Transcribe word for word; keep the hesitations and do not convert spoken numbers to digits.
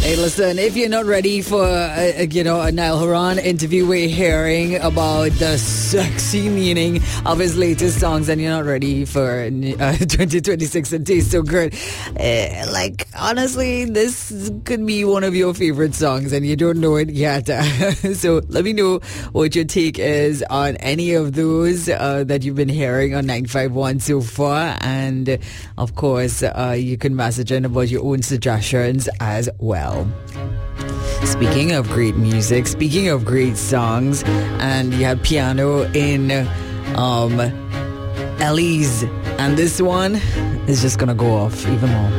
Hey, listen, if you're not ready for, uh, you know, a Niall Horan interview, we're hearing about the sexy meaning of his latest songs, and you're not ready for uh, twenty twenty-six and Taste So Good. Uh, like, honestly, this could be one of your favorite songs, and you don't know it yet. So let me know what your take is on any of those uh, that you've been hearing on nine five one so far. And, of course, uh, you can message in about your own suggestions as well. Speaking of great music, speaking of great songs, and you had piano in um, Ellie's, and this one is just gonna go off even more.